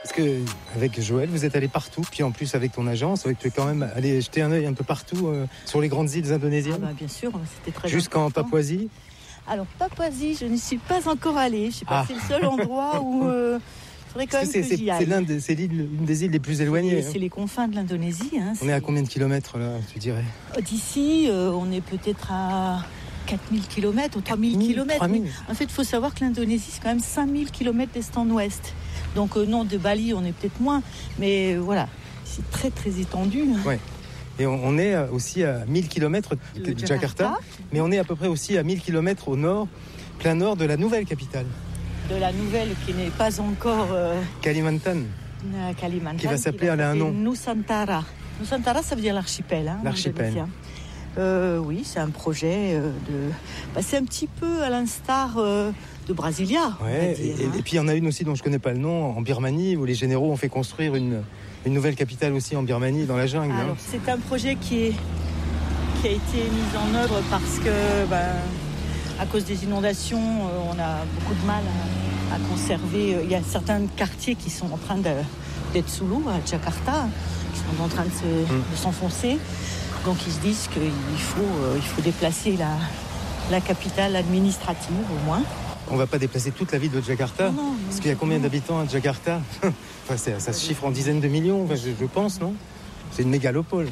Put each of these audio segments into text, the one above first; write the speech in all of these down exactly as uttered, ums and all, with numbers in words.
Parce que avec Joël, vous êtes allé partout, puis en plus avec ton agence, avec tu es quand même allé jeter un œil un peu partout euh, sur les grandes îles indonésiennes. Ah bah, bien sûr, c'était très Jusqu'en important. Papouasie. Alors Papouasie, je n'y suis pas encore allée. Je sais pas, Ah. c'est le seul endroit où euh, il faudrait quand Parce même que que, c'est, j'y c'est, aille. c'est l'un des, c'est l'île, une des îles les plus éloignées. C'est, c'est les confins de l'Indonésie. Hein, On est à combien de kilomètres là, tu dirais? D'ici, euh, on est peut-être à quatre mille kilomètres ou trois mille kilomètres. trois mille. En fait, il faut savoir que l'Indonésie, c'est quand même cinq mille kilomètres d'est en ouest. Donc euh, non, de Bali, on est peut-être moins. Mais euh, voilà, c'est très très étendu. Ouais. Et on, on est aussi à mille kilomètres de, De de Jakarta, Jakarta. mais on est à peu près aussi à mille kilomètres au nord, plein nord de la nouvelle capitale, De la nouvelle qui n'est pas encore euh, Kalimantan. à Kalimantan. Qui va s'appeler, elle a un nom. Nusantara. Nusantara, ça veut dire l'archipel. Hein, L'archipel. indonésien. Euh, oui, c'est un projet euh, de. Bah, c'est un petit peu à l'instar euh, de Brasilia. on va Ouais, dire, et, hein. et puis il y en a une aussi dont je connais pas le nom, en Birmanie, où les généraux ont fait construire une, une nouvelle capitale aussi en Birmanie, dans la jungle. Alors, hein. c'est un projet qui, est, qui a été mis en œuvre parce que, ben, à cause des inondations, euh, on a beaucoup de mal à, à conserver. Il y a certains quartiers qui sont en train de, d'être sous l'eau à Jakarta, qui sont en train de, se, Mm. de s'enfoncer. Donc, ils se disent qu'il faut, euh, il faut déplacer la, la capitale administrative, au moins. On va pas déplacer toute la ville de Jakarta, Non, non, parce qu'il y a combien non. d'habitants à Jakarta? Enfin, c'est- ça se chiffre en dizaines de millions, enfin, je, je pense, non? C'est une mégalopole.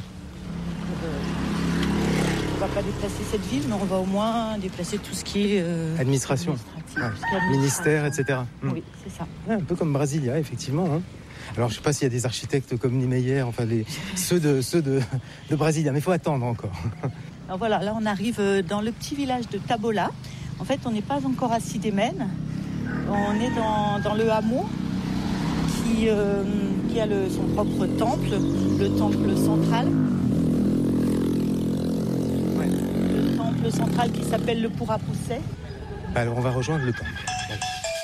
On va pas déplacer cette ville, mais on va au moins déplacer tout ce qui est euh, Administration. administratif, Ouais. tout ce qui est administration. Ministère, et cetera. Mm. Oui, c'est ça. Ouais, un peu comme Brasilia, effectivement. hein. Alors, je sais pas s'il y a des architectes comme Niemeyer, enfin, les, ceux, de, ceux de, de Brasilia, mais il faut attendre encore. Alors voilà, là on arrive euh, dans le petit village de Tabola. En fait, on n'est pas encore à Sidémen. On est dans, dans le hameau qui, euh, qui a le, son propre temple, le temple central. Ouais. Le temple central qui s'appelle le Pura Poussé. Alors, on va rejoindre le temple.